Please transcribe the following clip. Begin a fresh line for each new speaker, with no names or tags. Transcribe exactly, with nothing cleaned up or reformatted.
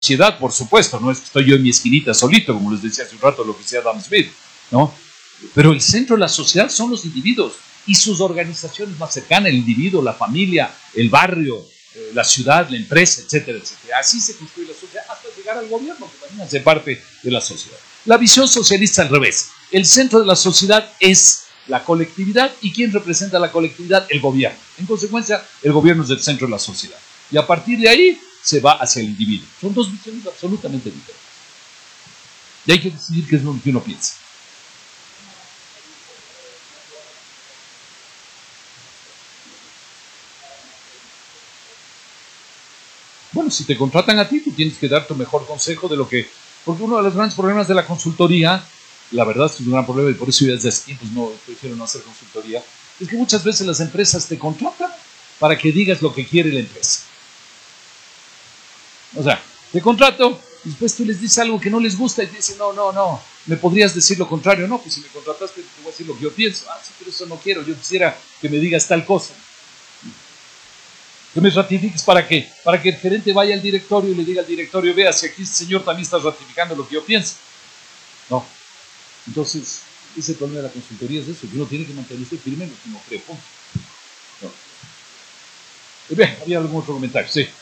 sociedad, por supuesto, no es que estoy yo en mi esquinita solito, como les decía hace un rato lo que decía Adam Smith, ¿no? Pero el centro de la sociedad son los individuos y sus organizaciones más cercanas, el individuo, la familia, el barrio, eh, la ciudad, la empresa, etcétera, etcétera. Así se construye la sociedad hasta llegar al gobierno, que también hace parte de la sociedad. La visión socialista al revés. El centro de la sociedad es la colectividad, y ¿quién representa la colectividad? El gobierno. En consecuencia, el gobierno es el centro de la sociedad. Y a partir de ahí se va hacia el individuo. Son dos visiones absolutamente diferentes. Y hay que decidir qué es lo que uno piensa. Bueno, si te contratan a ti, tú tienes que dar tu mejor consejo de lo que... Porque uno de los grandes problemas de la consultoría, la verdad es que es un gran problema, y por eso yo desde hace tiempos no prefiero no hacer consultoría, es que muchas veces las empresas te contratan para que digas lo que quiere la empresa. O sea, te contrato, y después tú les dices algo que no les gusta y te dicen, no, no, no, ¿me podrías decir lo contrario? No, pues si me contrataste te voy a decir lo que yo pienso. Ah, sí, pero eso no quiero, yo quisiera que me digas tal cosa. Que me ratifiques para qué, para que el gerente vaya al directorio y le diga al directorio, vea, si aquí este señor también está ratificando lo que yo pienso. No. Entonces, ese problema de la consultoría es eso, que uno tiene que mantenerse firme en lo que uno cree. Punto. No. Bien, había algún otro comentario, sí.